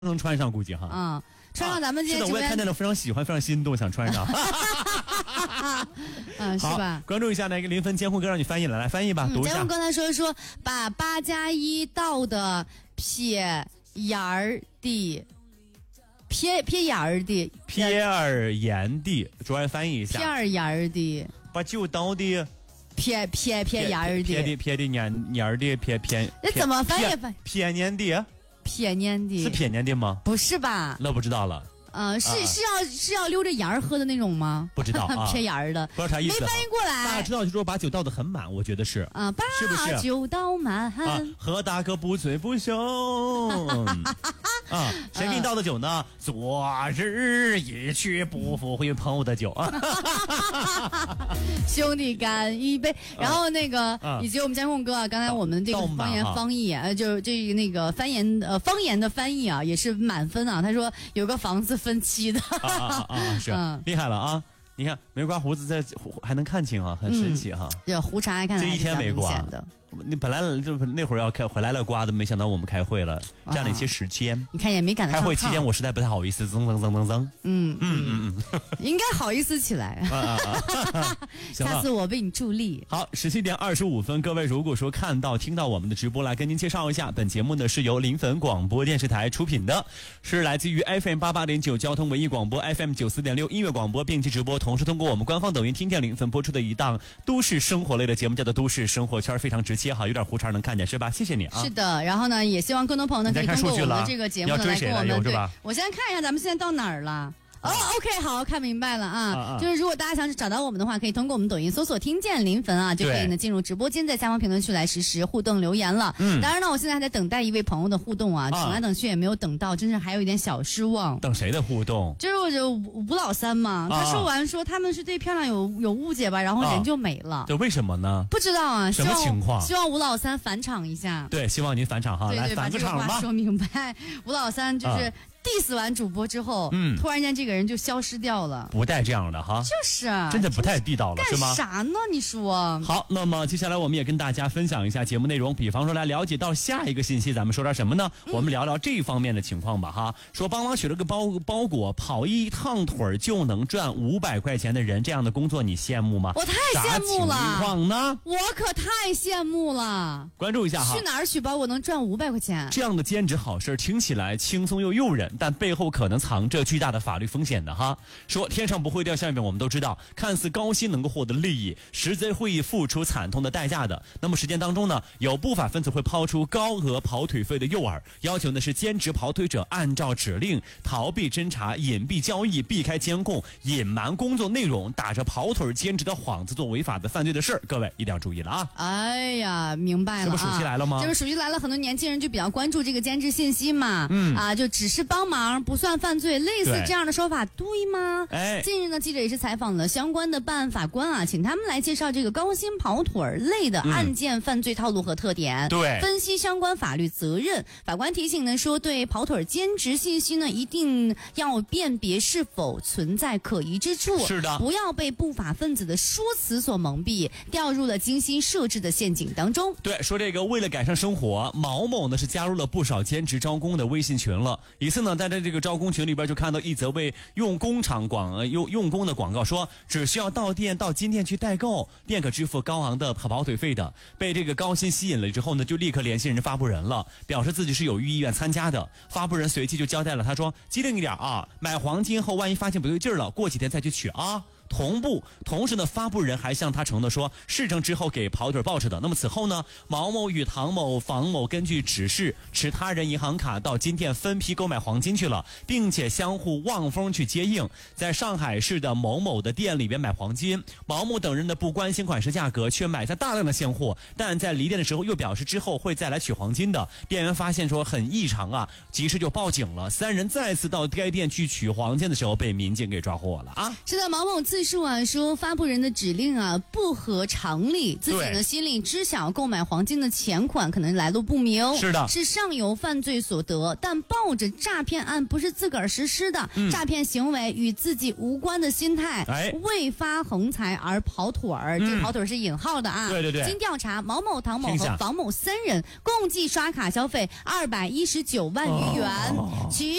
能穿上，估计哈。 啊，穿上咱们今天是的，我也看见了，非常喜欢，非常心动，想穿上。 嗯，是吧？ 关注一下那个临汾监护哥，让你翻译了，来翻译吧，读一下。 监护刚才说把8+1倒的撇眼儿的，撇眼儿的， 撇耳眼的，主要翻译一下。 撇耳眼儿的， 把酒倒的。 撇眼儿的， 撇的眼儿的撇。 那怎么翻译？ 撇年的。 撇年的。 是撇年的吗？ 不是吧？ 那不知道了。 是要溜着眼儿喝的那种吗？ 不知道啊， 撇眼儿的， 不知道啥意思。 没翻译过来。 大家知道就说把酒倒得很满，我觉得是啊，把酒倒满啊，喝大可不醉不休啊，谁给你倒的酒呢？昨日一去不复回朋友的酒啊， 兄弟干一杯。然后那个以及我们监控哥啊，刚才我们这个方译就是这个那个方言的翻译啊，也是满分啊。他说有个房子分期的是厉害了啊！你看没刮胡子在还能看清啊，很神奇哈。 对，胡茬还看得这一天没刮的。 你本来就那会儿要回来了刮的，没想到我们开会了，占了一些时间。 你看也没赶得上。 开会期间我实在不太好意思，增。 应该好意思起来。下次我为你助力。 好，17点25分，各位如果说看到听到我们的直播，来跟您介绍一下，本节目呢是由临汾广播电视台出品的，是来自于 FM88.9 交通文艺广播 FM94.6 音乐广播并机直播，同时通过我们官方抖音听见临汾播出的一档都市生活类的节目，叫做都市生活圈，非常直接哈，有点胡茬能看见是吧？谢谢你啊。 是的，然后呢，也希望更多朋友呢可以通过我们的这个节目呢来跟我们对。我现在看一下咱们现在到哪儿了。OK， 好，看明白了啊。就是如果大家想找到我们的话，可以通过我们抖音搜索听见临汾啊，就可以呢进入直播间，在下方评论区来实时互动留言了。当然呢，我现在还在等待一位朋友的互动啊，等来等去也没有等到，真是还有一点小失望。 等谁的互动？ 就是吴老三嘛，他说完说他们是对漂亮有误解吧，然后人就没了。 对，为什么呢？ 不知道啊， 什么情况？ 希望吴老三返场一下。 对，希望您返场哈，来返个场吧。 把这个话说明白，吴老三就是diss完主播之后，突然间这个人就消失掉了， 不带这样的哈， 就是真的不太地道了，是吗？ 干啥呢？你说。 好，那么接下来我们也跟大家分享一下节目内容，比方说来了解到下一个信息，咱们说点什么呢？我们聊聊这方面的情况吧哈。说帮忙取了个包裹，跑一趟腿就能赚500块钱的人，这样的工作你羡慕吗？ 我太羡慕了。 啥情况呢？ 我可太羡慕了。 关注一下哈， 去哪儿取包裹能赚500块钱？ 这样的兼职好事听起来轻松又诱人，但背后可能藏着巨大的法律风险的哈。说天上不会掉馅饼，我们都知道，看似高薪能够获得利益，实则会付出惨痛的代价的。那么实践当中呢，有不法分子会抛出高额跑腿费的诱饵，要求呢是兼职跑腿者按照指令逃避侦查、隐蔽交易、避开监控、隐瞒工作内容，打着跑腿兼职的幌子做违法的犯罪的事儿。各位一定要注意了啊！ 哎呀，明白了， 这不暑期来了吗？ 这不暑期来了，很多年轻人就比较关注这个兼职信息嘛，就只是帮忙不算犯罪，类似这样的说法对吗？近日呢，记者也是采访了相关的办案法官啊，请他们来介绍这个高薪跑腿类的案件犯罪套路和特点，分析相关法律责任。法官提醒呢说，对跑腿兼职信息呢，一定要辨别是否存在可疑之处， 是的， 不要被不法分子的说辞所蒙蔽，掉入了精心设置的陷阱当中。 对，说这个为了改善生活，毛某呢是加入了不少兼职招工的微信群了。一次呢，在这个招工群里边就看到一则为用工的广告，说只需要到金店去代购，便可支付高昂的跑腿费的。被这个高薪吸引了之后呢，就立刻联系人发布人了，表示自己是有意愿参加的。发布人随即就交代了，他说机灵一点啊，买黄金后万一发现不对劲了，过几天再去取啊。同时呢，发布人还向他承诺说，事成之后给跑腿报酬的。那么此后呢，毛某与唐某、房某根据指示，持他人银行卡到金店分批购买黄金去了，并且相互望风去接应。在上海市的某某的店里边买黄金，毛某等人呢不关心款式价格，却买下大量的现货。但在离店的时候又表示之后会再来取黄金的。店员发现说很异常啊，及时就报警了。3人再次到该店去取黄金的时候，被民警给抓获了啊。 是的，毛某自自述啊，说发布人的指令啊不合常理，自己呢心里知晓购买黄金的钱款可能来路不明， 是的， 是上游犯罪所得，但抱着诈骗案不是自个儿实施的，诈骗行为与自己无关的心态，为发横财而跑腿儿，这跑腿儿是引号的啊。 对对对。 经调查，毛某、唐某和房某3人共计刷卡消费219万余元，其